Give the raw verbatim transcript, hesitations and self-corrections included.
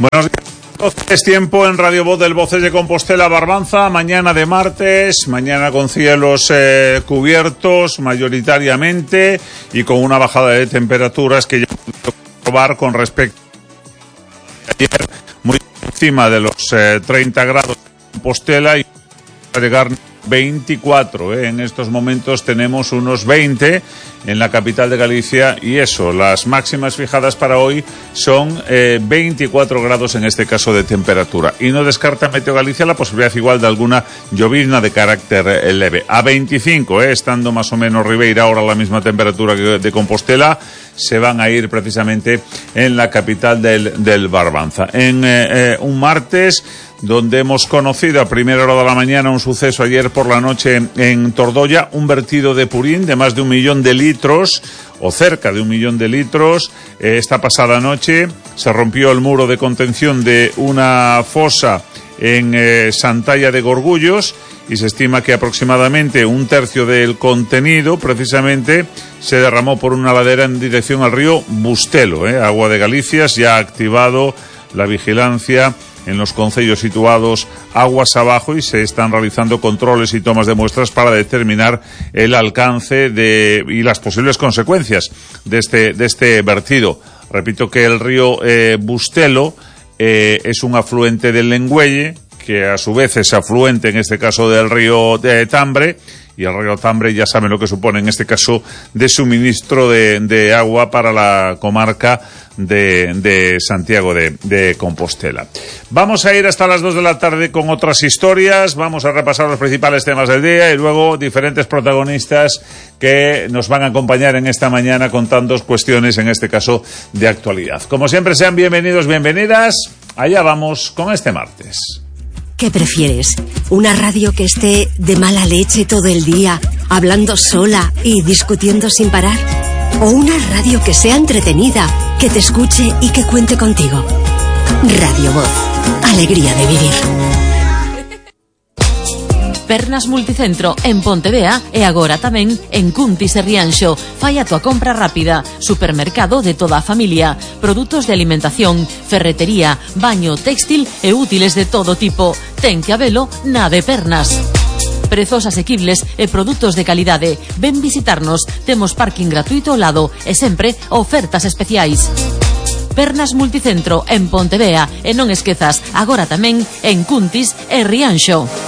Buenos días. Es tiempo en Radio Voz del Voces de Compostela, Barbanza, mañana de martes, mañana con cielos eh, cubiertos mayoritariamente y con una bajada de temperaturas que ya puedo probar con respecto a ayer, muy encima de los eh, treinta grados en Compostela y a llegar veinticuatro, ¿eh? En estos momentos tenemos unos veinte en la capital de Galicia y eso, las máximas fijadas para hoy son eh, veinticuatro grados en este caso de temperatura. Y no descarta Meteo Galicia la posibilidad igual de alguna llovizna de carácter eh, leve. A veinticinco, eh, estando más o menos Ribeira ahora la misma temperatura que de Compostela, se van a ir precisamente en la capital del, del Barbanza. En eh, eh, un martes donde hemos conocido a primera hora de la mañana un suceso ayer por la noche en Tordoya, un vertido de purín de más de un millón de litros, o cerca de un millón de litros. Eh, esta pasada noche se rompió el muro de contención de una fosa en eh, Santalla de Gorgullos y se estima que aproximadamente un tercio del contenido precisamente se derramó por una ladera en dirección al río Bustelo. Eh. Agua de Galicia ya ha activado la vigilancia en los concellos situados aguas abajo y se están realizando controles y tomas de muestras para determinar el alcance de y las posibles consecuencias de este de este vertido. Repito que el río eh, Bustelo eh, es un afluente del Lengüelle, que a su vez es afluente en este caso del río de Tambre, y el río Tambre ya saben lo que supone en este caso de suministro de, de agua para la comarca de, de Santiago de, de Compostela. Vamos a ir hasta las dos de la tarde con otras historias, vamos a repasar los principales temas del día y luego diferentes protagonistas que nos van a acompañar en esta mañana contando cuestiones, en este caso de actualidad. Como siempre, sean bienvenidos, bienvenidas, allá vamos con este martes. ¿Qué prefieres? ¿Una radio que esté de mala leche todo el día, hablando sola y discutiendo sin parar? ¿O una radio que sea entretenida, que te escuche y que cuente contigo? Radio Voz. Alegría de vivir. Pernas Multicentro en Pontevea e agora tamén en Cuntis e Rianxo. Fai a tua compra rápida. Supermercado de toda a familia. Produtos de alimentación, ferretería, baño, textil e útiles de todo tipo. Ten que habelo na de Pernas. Prezos asequibles e produtos de calidade. Ven visitarnos. Temos parking gratuito ao lado e sempre ofertas especiais. Pernas Multicentro en Pontevea e non esquezas agora tamén en Cuntis e Rianxo.